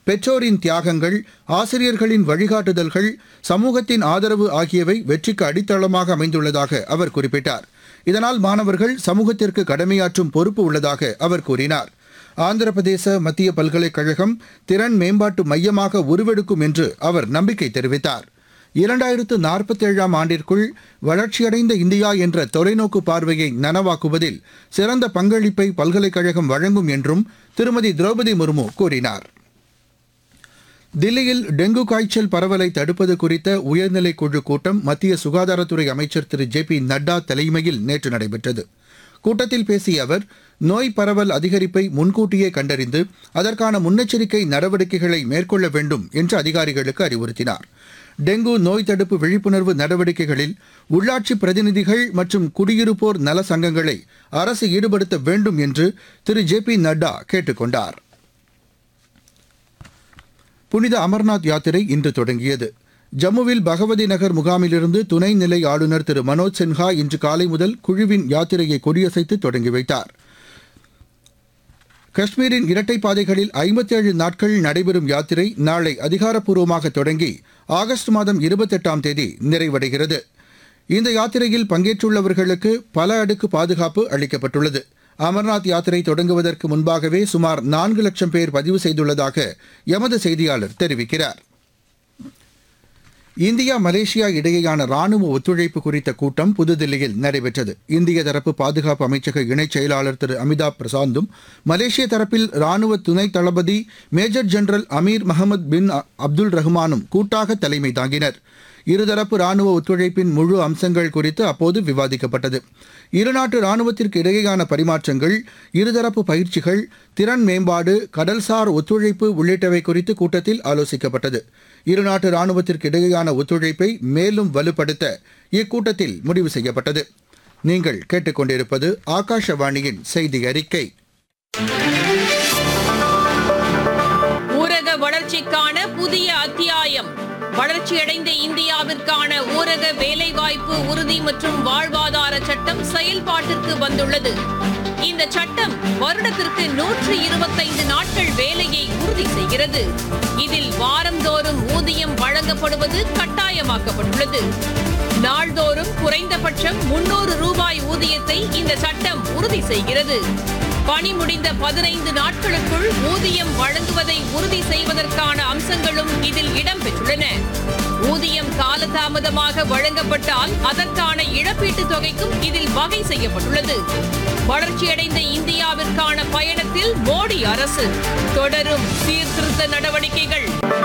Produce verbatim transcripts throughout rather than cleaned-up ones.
பெற்றோரின் தியாகங்கள், ஆசிரியர்களின் வழிகாட்டுதல்கள், சமூகத்தின் ஆதரவு ஆகியவை வெற்றிக்கு அடித்தளமாக அமைந்துள்ளதாக அவர் குறிப்பிட்டார். இதனால் மாணவர்கள் சமூகத்திற்கு கடமையாற்றும் பொறுப்பு உள்ளதாக அவர் கூறினார். ஆந்திர பிரதேச மத்திய பல்கலைக்கழகம் திறன் மேம்பாட்டு மையமாக உருவெடுக்கும் என்று அவர் நம்பிக்கை தெரிவித்தார். இரண்டாயிரத்து நாற்பத்தேழாம் ஆண்டிற்குள் வளர்ச்சியடைந்த இந்தியா என்ற தொலைநோக்கு பார்வையை நனவாக்குவதில் சிறந்த பங்களிப்பை பல்கலைக்கழகம் வழங்கும் என்றும் திருமதி திரௌபதி முர்மு கூறினார். தில்லியில் டெங்கு காய்ச்சல் பரவலை தடுப்பது குறித்த உயர்நிலைக் குழு கூட்டம் மத்திய சுகாதாரத்துறை அமைச்சர் திரு ஜே பி நட்டா தலைமையில் நேற்று நடைபெற்றது. கூட்டத்தில் பேசிய அவர், நோய் பரவல் அதிகரிப்பை முன்கூட்டியே கண்டறிந்து அதற்கான முன்னெச்சரிக்கை நடவடிக்கைகளை மேற்கொள்ள வேண்டும் என்று அதிகாரிகளுக்கு அறிவுறுத்தினார். டெங்கு நோய் தடுப்பு விழிப்புணர்வு நடவடிக்கைகளில் உள்ளாட்சி பிரதிநிதிகள் மற்றும் குடியிருப்போர் நல சங்கங்களை அரசு ஈடுபடுத்த வேண்டும் என்று திரு ஜே பி நட்டா கேட்டுக் கொண்டார். புனித அமர்நாத் யாத்திரை இன்று தொடங்கியது. ஜம்முவில் பகவதி நகர் முகாமிலிருந்து துணைநிலை ஆளுநர் திரு மனோஜ் சின்ஹா இன்று காலை முதல் குழுவின் யாத்திரையை கொடியசைத்து தொடங்கி வைத்தார். காஷ்மீரின் இரட்டை பாதைகளில் ஐம்பத்தேழு நாட்கள் நடைபெறும் யாத்திரை நாளை அதிகாரப்பூர்வமாக தொடங்கி ஆகஸ்ட் மாதம் இருபத்தெட்டாம் தேதி நிறைவடைகிறது. இந்த யாத்திரையில் பங்கேற்றுள்ளவர்களுக்கு பல அடுக்கு பாதுகாப்பு அளிக்கப்பட்டுள்ளது. அமர்நாத் யாத்திரை தொடங்குவதற்கு முன்பாகவே சுமார் நான்கு லட்சம் பேர் பதிவு செய்துள்ளதாக எமது செய்தியாளர் தெரிவிக்கிறார். இந்தியா மலேசியா இடையேயான ராணுவ ஒத்துழைப்பு குறித்த கூட்டம் புதுதில்லியில் நடைபெற்றது. இந்திய தரப்பு பாதுகாப்பு அமைச்சக இணைச் செயலாளர் திரு அமிதாப் பிரசாந்தும், மலேசிய தரப்பில் ராணுவ துணை தளபதி மேஜர் ஜெனரல் அமீர் மஹமது பின் அப்துல் ரஹ்மானும் கூட்டாக தலைமை தாங்கினர். இருதரப்பு ராணுவ ஒத்துழைப்பின் முழு அம்சங்கள் குறித்து அப்போது விவாதிக்கப்பட்டது. இருநாட்டு ராணுவத்திற்கு இடையேயான பரிமாற்றங்கள், இருதரப்பு பயிற்சிகள், திறன் மேம்பாடு, கடல்சார் ஒத்துழைப்பு உள்ளிட்டவை குறித்து கூட்டத்தில் ஆலோசிக்கப்பட்டது. இருநாட்டு ராணுவத்திற்கு இடையேயான ஒத்துழைப்பை மேலும் வலுப்படுத்த இக்கூட்டத்தில் முடிவு செய்யப்பட்டது. நீங்கள் கேட்டுக்கொண்டிருப்பது ஆகாஷவாணியின் செய்தி அறிக்கை. ஊரக வளர்ச்சிக்கான புதிய அத்தியாயம். வளர்ச்சியடைந்த இந்தியாவிற்கான ஊரக வேலைவாய்ப்பு உறுதி மற்றும் வாழ்வாதார சட்டம் செயல்பாட்டிற்கு வந்துள்ளது. இந்த சட்டம் வருடத்திற்கு நூற்று இருபத்தைந்து நாட்கள் வேலையை உறுதி செய்கிறது. இதில் வாரந்தோறும் ஊதியம் வழங்கப்படுவது கட்டாயமாக்கப்பட்டுள்ளது. நாள்தோறும் குறைந்தபட்சம் முன்னூறு ரூபாய் ஊதியத்தை இந்த சட்டம் உறுதி செய்கிறது. பணி முடிந்த பதினைந்து நாட்களுக்குள் ஊதியம் வழங்குவதை உறுதி செய்வதற்கான அம்சங்களும் இதில் இடம்பெற்றுள்ளன. ஊதியம் காலதாமதமாக வழங்கப்பட்டால் அதற்கான இழப்பீட்டுத் தொகைக்கும் இதில் வகை செய்யப்பட்டுள்ளது. வளர்ச்சியடைந்த இந்தியாவிற்கான பயணத்தில் மோடி அரசு தொடரும் சீர்திருத்த நடவடிக்கைகள்.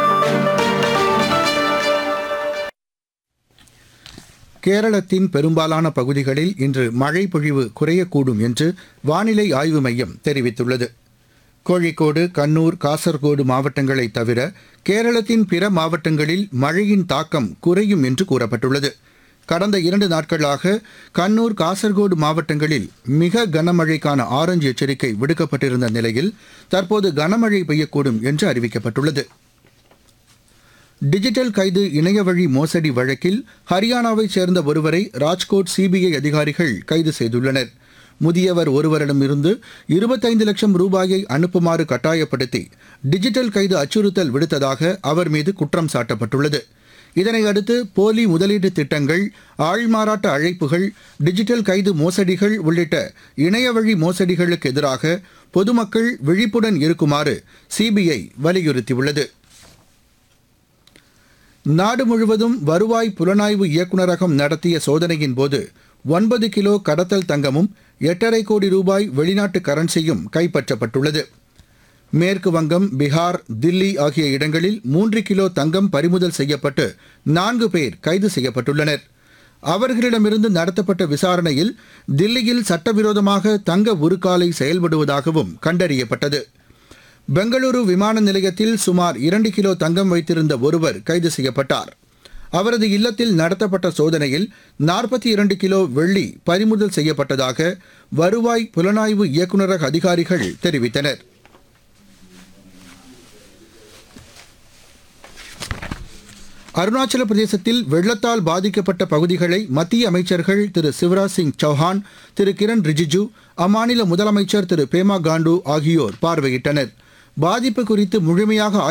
கேரளத்தின் பெரும்பாலான பகுதிகளில் இன்று மழை பொழிவு குறையக்கூடும் என்று வானிலை ஆய்வு மையம் தெரிவித்துள்ளது. கோழிக்கோடு, கண்ணூர், காசர்கோடு மாவட்டங்களை தவிர கேரளத்தின் பிற மாவட்டங்களில் மழையின் தாக்கம் குறையும் என்று கூறப்பட்டுள்ளது. கடந்த இரண்டு நாட்களாக கண்ணூர், காசர்கோடு மாவட்டங்களில் மிக கனமழைக்கான ஆரஞ்சு எச்சரிக்கை விடுக்கப்பட்டிருந்த நிலையில் தற்போது கனமழை பெய்யக்கூடும் என்று அறிவிக்கப்பட்டுள்ளது. டிஜிட்டல் கைது இணையவழி மோசடி வழக்கில் ஹரியானாவைச் சேர்ந்த ஒருவரை ராஜ்கோட் சிபிஐ அதிகாரிகள் கைது செய்துள்ளனர். முதியவர் ஒருவரிடமிருந்து இருபத்தைந்து லட்சம் ரூபாயை அனுப்புமாறு கட்டாயப்படுத்தி டிஜிட்டல் கைது அச்சுறுத்தல் விடுத்ததாக அவர் மீது குற்றம் சாட்டப்பட்டுள்ளது. இதனையடுத்து போலி முதலீட்டு திட்டங்கள், ஆள்மாறாட்ட அழைப்புகள், டிஜிட்டல் கைது மோசடிகள் உள்ளிட்ட இணையவழி மோசடிகளுக்கு எதிராக பொதுமக்கள் விழிப்புடன் இருக்குமாறு சிபிஐ வலியுறுத்தியுள்ளது. நாடு முழுவதும் வருவாய் புலனாய்வு இயக்குநரகம் நடத்திய சோதனையின் போது ஒன்பது கிலோ கடத்தல் தங்கமும் எட்டரை கோடி ரூபாய் வெளிநாட்டு கரன்சியும் கைப்பற்றப்பட்டுள்ளது. மேற்கு வங்கம், பீகார், தில்லி ஆகிய இடங்களில் மூன்று கிலோ தங்கம் பறிமுதல் செய்யப்பட்டு நான்கு பேர் கைது செய்யப்பட்டுள்ளனர். அவர்களிடமிருந்து நடத்தப்பட்ட விசாரணையில் தில்லியில் சட்டவிரோதமாக தங்க உருக்காலை செயல்படுவதாகவும் கண்டறியப்பட்டது. பெங்களூரு விமான நிலையத்தில் சுமார் இரண்டு கிலோ தங்கம் வைத்திருந்த ஒருவர் கைது செய்யப்பட்டார். அவரது இல்லத்தில் நடத்தப்பட்ட சோதனையில் நாற்பத்தி இரண்டு கிலோ வெள்ளி பறிமுதல் செய்யப்பட்டதாக வருவாய் புலனாய்வு இயக்குநரக அதிகாரிகள் தெரிவித்தனர். அருணாச்சல பிரதேசத்தில் வெள்ளத்தால் பாதிக்கப்பட்ட பகுதிகளை மத்திய அமைச்சர்கள் திரு சிவராஜ் சிங் சௌஹான், திரு கிரண் ரிஜிஜு, அம்மாநில முதலமைச்சர் திரு பேமா காண்டு ஆகியோர் பார்வையிட்டனர். பாதிப்பு குறித்து முழுமையாக